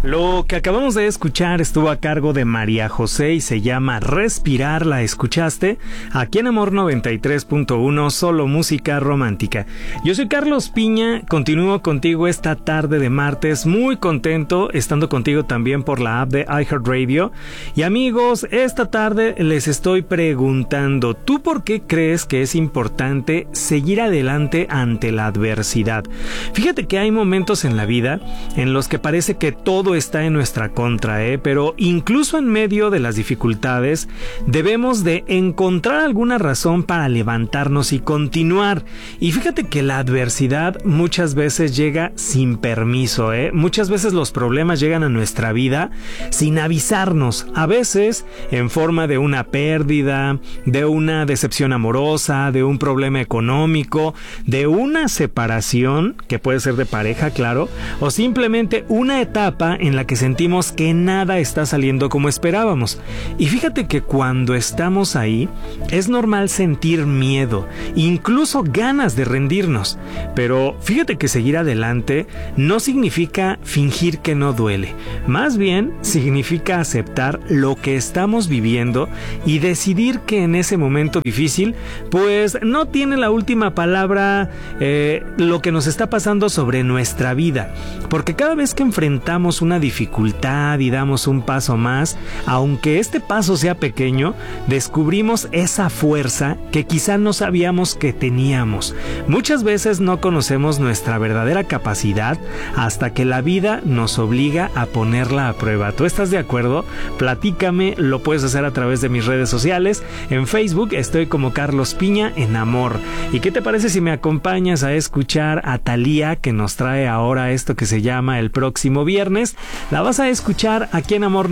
Lo que acabamos de escuchar estuvo a cargo de María José y se llama Respirar. ¿La escuchaste? Aquí en Amor 93.1, solo música romántica. Yo soy Carlos Piña, continúo contigo esta tarde de martes, muy contento estando contigo también por la app de iHeartRadio. Y amigos, esta tarde les estoy preguntando, ¿tú por qué crees que es importante seguir adelante ante la adversidad? Fíjate que hay momentos en la vida en los que parece que todo está en nuestra contra, pero incluso en medio de las dificultades debemos de encontrar alguna razón para levantarnos y continuar. Y fíjate que la adversidad muchas veces llega sin permiso, muchas veces los problemas llegan a nuestra vida sin avisarnos, a veces en forma de una pérdida, de una decepción amorosa, de un problema económico, de una separación que puede ser de pareja, claro, o simplemente una etapa en la que sentimos que nada está saliendo como esperábamos. Y fíjate que cuando estamos ahí es normal sentir miedo, incluso ganas de rendirnos, pero fíjate que seguir adelante no significa fingir que no duele, más bien significa aceptar lo que estamos viviendo y decidir que en ese momento difícil pues no tiene la última palabra lo que nos está pasando sobre nuestra vida, porque cada vez que enfrentamos una dificultad y damos un paso más, aunque este paso sea pequeño, descubrimos esa fuerza que quizá no sabíamos que teníamos. Muchas veces no conocemos nuestra verdadera capacidad hasta que la vida nos obliga a ponerla a prueba. ¿Tú estás de acuerdo? Platícame, lo puedes hacer a través de mis redes sociales. En Facebook estoy como Carlos Piña en Amor. ¿Y qué te parece si me acompañas a escuchar a Thalía, que nos trae ahora esto que se llama El Próximo Viernes? La vas a escuchar aquí en Amor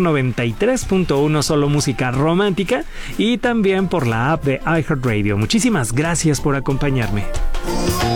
93.1, solo música romántica, y también por la app de iHeartRadio. Muchísimas gracias por acompañarme.